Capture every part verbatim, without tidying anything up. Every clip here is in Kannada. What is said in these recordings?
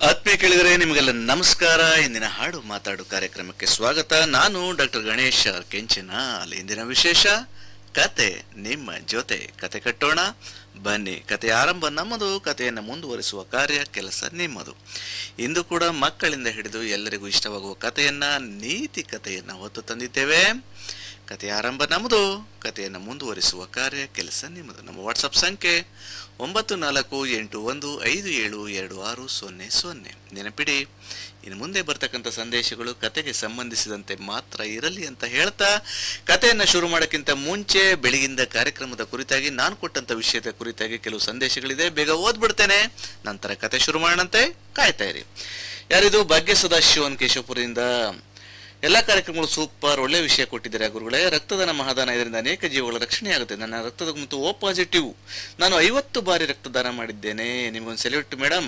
ಆತ್ಮೀಯ ಕೇಳಿದರೆ ನಿಮಗೆಲ್ಲ ನಮಸ್ಕಾರ. ಇಂದಿನ ಹಾಡು ಮಾತಾಡು ಕಾರ್ಯಕ್ರಮಕ್ಕೆ ಸ್ವಾಗತ. ನಾನು ಡಾಕ್ಟರ್ ಗಣೇಶ್ ಕೆಂಚಿನ. ಅಲ್ಲಿ ಇಂದಿನ ವಿಶೇಷ ಕತೆ ನಿಮ್ಮ ಜೊತೆ. ಕತೆ ಕಟ್ಟೋಣ ಬನ್ನಿ. ಕತೆ ಆರಂಭ ನಮ್ಮದು, ಕಥೆಯನ್ನು ಮುಂದುವರಿಸುವ ಕಾರ್ಯ ಕೆಲಸ ನಿಮ್ಮದು. ಇಂದು ಕೂಡ ಮಕ್ಕಳಿಂದ ಹಿಡಿದು ಎಲ್ಲರಿಗೂ ಇಷ್ಟವಾಗುವ ಕಥೆಯನ್ನ, ನೀತಿ ಕಥೆಯನ್ನ ಹೊತ್ತು ತಂದಿದ್ದೇವೆ. ಕತೆ ಆರಂಭ ನಮ್ಮದು, ಕಥೆಯನ್ನು ಮುಂದುವರಿಸುವ ಕಾರ್ಯ ಕೆಲಸ ನಿಮ್ಮದು. ನಮ್ಮ ವಾಟ್ಸಪ್ ಸಂಖ್ಯೆ ಒಂಬತ್ತು ನಾಲ್ಕು ಎಂಟು ಒಂದು ಐದು ಏಳು ಎರಡು ಆರು ಸೊನ್ನೆ ಸೊನ್ನೆ. ನೆನಪಿಡಿ, ಇನ್ನು ಮುಂದೆ ಬರ್ತಕ್ಕಂಥ ಸಂದೇಶಗಳು ಕತೆಗೆ ಸಂಬಂಧಿಸಿದಂತೆ ಮಾತ್ರ ಇರಲಿ ಅಂತ ಹೇಳ್ತಾ, ಕಥೆಯನ್ನು ಶುರು ಮಾಡೋಕ್ಕಿಂತ ಮುಂಚೆ ಬೆಳಗಿಂದ ಕಾರ್ಯಕ್ರಮದ ಕುರಿತಾಗಿ ನಾನು ಕೊಟ್ಟಂತ ವಿಷಯದ ಕುರಿತಾಗಿ ಕೆಲವು ಸಂದೇಶಗಳಿದೆ, ಬೇಗ ಓದ್ಬಿಡ್ತೇನೆ, ನಂತರ ಕತೆ ಶುರು ಮಾಡೋಣಂತೆ, ಕಾಯ್ತಾ ಇರಿ. ಯಾರಿದು? ಭಾಗ್ಯ ಸದಾಶಿವನ್ ಕೇಶವಪುರದಿಂದ. ಎಲ್ಲ ಕಾರ್ಯಕ್ರಮಗಳು ಸೂಪರ್, ಒಳ್ಳೆ ವಿಷಯ ಕೊಟ್ಟಿದ್ದಾರೆ ಗುರುಗಳೇ. ರಕ್ತದಾನ ಮಹಾದಾನ, ಇದರಿಂದ ಅನೇಕ ಜೀವಗಳ ರಕ್ಷಣೆ ಆಗುತ್ತೆ. ನನ್ನ ರಕ್ತದ ಗುಂಪು ಓ ಪಾಸಿಟಿವ್. ನಾನು ಐವತ್ತು ಬಾರಿ ರಕ್ತದಾನ ಮಾಡಿದ್ದೇನೆ. ನಿಮಗೊಂದು ಸೆಲ್ಯೂಟ್ ಮೇಡಮ್.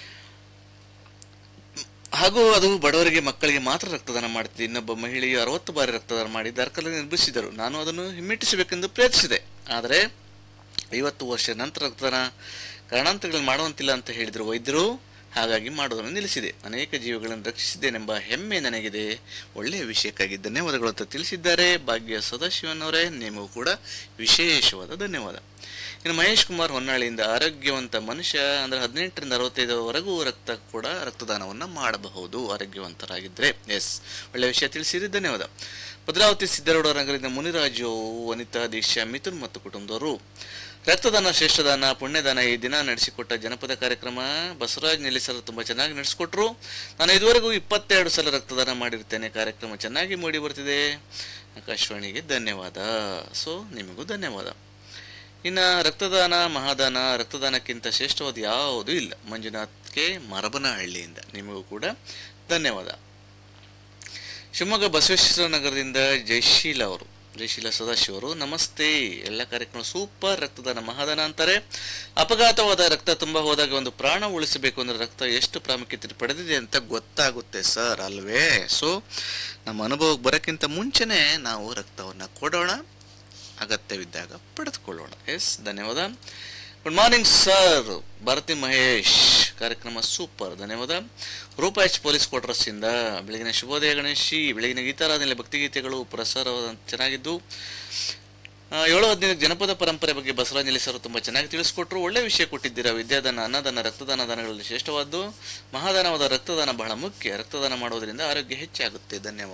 ಹಾಗೂ ಅದು ಬಡವರಿಗೆ, ಮಕ್ಕಳಿಗೆ ಮಾತ್ರ ರಕ್ತದಾನ ಮಾಡ್ತಿದ್ದೆ. ಇನ್ನೊಬ್ಬ ಮಹಿಳೆಯು ಅರವತ್ತು ಬಾರಿ ರಕ್ತದಾನ ಮಾಡಿ ದಾಖಲೆ ನಿರ್ಮಿಸಿದರು. ನಾನು ಅದನ್ನು ಹಿಮ್ಮೆಟ್ಟಿಸಬೇಕೆಂದು ಪ್ರಯತ್ನಿಸಿದೆ. ಆದರೆ ಐವತ್ತು ವರ್ಷ ನಂತರ ರಕ್ತದಾನ ಕಾರಣಾಂತರಗಳನ್ನು ಮಾಡುವಂತಿಲ್ಲ ಅಂತ ಹೇಳಿದರು ವೈದ್ಯರು. ಹಾಗಾಗಿ ಮಾಡೋದನ್ನು ನಿಲ್ಲಿಸಿದೆ. ಅನೇಕ ಜೀವಗಳನ್ನು ರಕ್ಷಿಸಿದ್ದೇನೆಂಬ ಹೆಮ್ಮೆ ನನಗಿದೆ. ಒಳ್ಳೆಯ ವಿಷಯಕ್ಕಾಗಿ ಧನ್ಯವಾದಗಳು ಅಂತ ತಿಳಿಸಿದ್ದಾರೆ ಭಾಗ್ಯ ಸದಾಶಿವನ್ ಅವರೇ. ನಿಮಗೂ ಕೂಡ ವಿಶೇಷವಾದ ಧನ್ಯವಾದ. ಇನ್ನು ಮಹೇಶ್ ಕುಮಾರ್ ಹೊನ್ನಾಳಿಯಿಂದ, ಆರೋಗ್ಯವಂತ ಮನುಷ್ಯ ಅಂದರೆ ಹದಿನೆಂಟರಿಂದ ಅರವತ್ತೈದರವರೆಗೂ ರಕ್ತ ಕೂಡ ರಕ್ತದಾನವನ್ನು ಮಾಡಬಹುದು ಆರೋಗ್ಯವಂತರಾಗಿದ್ದರೆ. ಎಸ್, ಒಳ್ಳೆಯ ವಿಷಯ ತಿಳಿಸಿರಿ, ಧನ್ಯವಾದ. ಭದ್ರಾವತಿ ಸಿದ್ದರಗೌಡ ನಗರದಿಂದ ಮುನಿರಾಜು, ವನಿತಾ, ದೀಕ್ಷಾ, ಮಿಥುನ್ ಮತ್ತು ಕುಟುಂಬದವರು. ರಕ್ತದಾನ ಶ್ರೇಷ್ಠದಾನ, ಪುಣ್ಯದಾನ ಈ ದಿನ ನಡೆಸಿಕೊಟ್ಟ ಜನಪದ ಕಾರ್ಯಕ್ರಮ ಬಸವರಾಜ್ ನೆಲ್ಲಿಸರು ತುಂಬ ಚೆನ್ನಾಗಿ ನಡೆಸಿಕೊಟ್ರು. ನಾನು ಇದುವರೆಗೂ ಇಪ್ಪತ್ತೆರಡು ಸಲ ರಕ್ತದಾನ ಮಾಡಿರ್ತೇನೆ. ಕಾರ್ಯಕ್ರಮ ಚೆನ್ನಾಗಿ ಮೂಡಿ ಬರ್ತಿದೆ. ಆಕಾಶವಾಣಿಗೆ ಧನ್ಯವಾದ. ಸೊ ನಿಮಗೂ ಧನ್ಯವಾದ. ಇನ್ನು ರಕ್ತದಾನ ಮಹಾದಾನ, ರಕ್ತದಾನಕ್ಕಿಂತ ಶ್ರೇಷ್ಠವಾದ ಯಾವುದೂ ಇಲ್ಲ. ಮಂಜುನಾಥ್ ಕೆ ಮರಬನಹಳ್ಳಿಯಿಂದ, ನಿಮಗೂ ಕೂಡ ಧನ್ಯವಾದ. ಶಿವಮೊಗ್ಗ ಬಸವೇಶ್ವರ ನಗರದಿಂದ ಜಯಶೀಲ ಅವರು, ಜಯಶೀಲ ಸದಾಶಿವರು, ನಮಸ್ತೆ. ಎಲ್ಲ ಕಾರ್ಯಕ್ರಮ ಸೂಪರ್. ರಕ್ತದಾನ ಮಹಾದಾನ ಅಂತಾರೆ. ಅಪಘಾತವಾದ ರಕ್ತ ತುಂಬ ಹೋದಾಗ ಒಂದು ಪ್ರಾಣ ಉಳಿಸಬೇಕು ಅಂದ್ರೆ ರಕ್ತ ಎಷ್ಟು ಪ್ರಾಮುಖ್ಯತೆ ಪಡೆದಿದೆ ಅಂತ ಗೊತ್ತಾಗುತ್ತೆ ಸರ್, ಅಲ್ವೇ? ಸೊ ನಮ್ಮ ಅನುಭವಕ್ಕೆ ಬರೋಕ್ಕಿಂತ ಮುಂಚೆನೆ ನಾವು ರಕ್ತವನ್ನು ಕೊಡೋಣ, ಅಗತ್ಯವಿದ್ದಾಗ ಪಡೆದುಕೊಳ್ಳೋಣ. ಎಸ್, ಧನ್ಯವಾದ. Good morning sir, Bharati Mahesh, ಕಾರ್ಯಕ್ರಮ ಸೂಪರ್, ಧನ್ಯವಾದ. ರೂಪಾ ಎಚ್ ಪೊಲೀಸ್ ಕ್ವಾರ್ಟರ್ಸ್ ಇಂದ, ಬೆಳಗಿನ ಶುಭೋದಯ ಗಣೇಶಿ. ಬೆಳಗಿನ ಗೀತಾರಾಧನೆ ಭಕ್ತಿಗೀತೆಗಳು ಪ್ರಸಾರವಾದ ಚೆನ್ನಾಗಿದ್ದು. ಏಳು ಹದಿನೈದು ಜನಪದ ಪರಂಪರೆ ಬಗ್ಗೆ ಬಸವರಾಜ್ ನೆಲ್ಲಿಸರು ತುಂಬ ಚೆನ್ನಾಗಿ ತಿಳಿಸ್ಕೊಟ್ರು. ಒಳ್ಳೆ ವಿಷಯ ಕೊಟ್ಟಿದ್ದೀರಾ. ವಿದ್ಯಾದಾನ, ಅನ್ನದಾನ, ರಕ್ತದಾನ ದಾನಗಳಲ್ಲಿ ಶ್ರೇಷ್ಠವಾದ್ದು ಮಹಾದಾನವಾದ ರಕ್ತದಾನ ಬಹಳ ಮುಖ್ಯ. ರಕ್ತದಾನ ಮಾಡೋದ್ರಿಂದ ಆರೋಗ್ಯ ಹೆಚ್ಚಾಗುತ್ತೆ. ಧನ್ಯವಾದ.